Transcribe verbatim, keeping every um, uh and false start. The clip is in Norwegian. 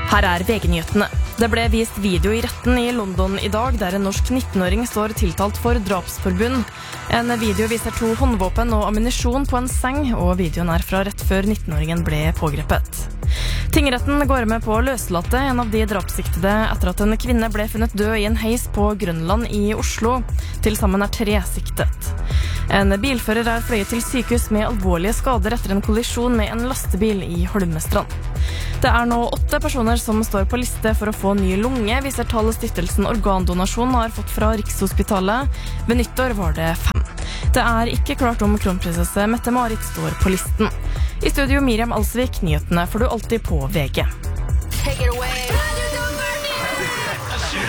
Her er V G-nyhetene. Det ble vist video i retten i London i dag, der en norsk nittenåring står tiltalt for drapsforbund. En video viser to håndvåpen og ammunisjon på en seng, og videoen er fra rett før nittenåringen ble pågrepet. Tingretten går med på å løslate en av de drapssiktede etter at en kvinne ble funnet død i en heis på Grønland i Oslo. Til sammen er tre siktet. En bilfører er fløyet til sykehus med alvorlige skader etter en kollisjon med en lastebil i Holmestrand. Det er nå åtte personer som står på liste for å få ny lunge, viser tallet stiftelsen Organdonasjon har fått fra Rikshospitalet. Ved nyttår var det fem. Det er ikke klart om kronprinsesse Mette-Marit står på listen. I studio Miriam Alsvik, nyhetene får du alltid på V G. Take it away.